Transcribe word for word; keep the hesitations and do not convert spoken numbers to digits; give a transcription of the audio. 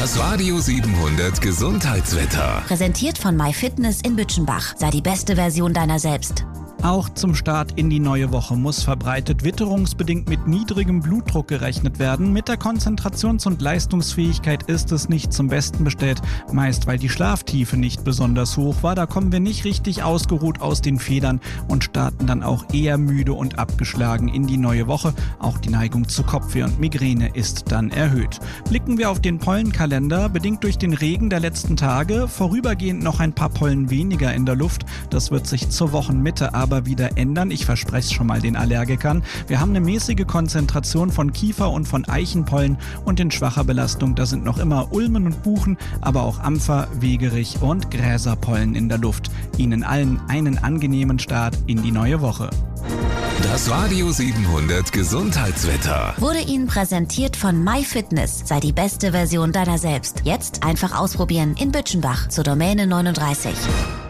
Das Radio siebenhundert Gesundheitswetter. Präsentiert von MyFitness in Bütchenbach. Sei die beste Version deiner selbst. Auch zum Start in die neue Woche muss verbreitet witterungsbedingt mit niedrigem Blutdruck gerechnet werden. Mit der Konzentrations- und Leistungsfähigkeit ist es nicht zum Besten bestellt, meist weil die Schlaftiefe nicht besonders hoch war. Da kommen wir nicht richtig ausgeruht aus den Federn und starten dann auch eher müde und abgeschlagen in die neue Woche. Auch die Neigung zu Kopfweh und Migräne ist dann erhöht. Blicken wir auf den Pollenkalender, bedingt durch den Regen der letzten Tage, vorübergehend noch ein paar Pollen weniger in der Luft. Das wird sich zur Wochenmitte aber wieder ändern. Ich verspreche es schon mal den Allergikern. Wir haben eine mäßige Konzentration von Kiefer- und von Eichenpollen und in schwacher Belastung, da sind noch immer Ulmen und Buchen, aber auch Ampfer, Wegerich und Gräserpollen in der Luft. Ihnen allen einen angenehmen Start in die neue Woche. Das Radio siebenhundert Gesundheitswetter Wurde Ihnen präsentiert von MyFitness. Sei die beste Version deiner selbst. Jetzt einfach ausprobieren in Bütchenbach zur Domäne neununddreißig.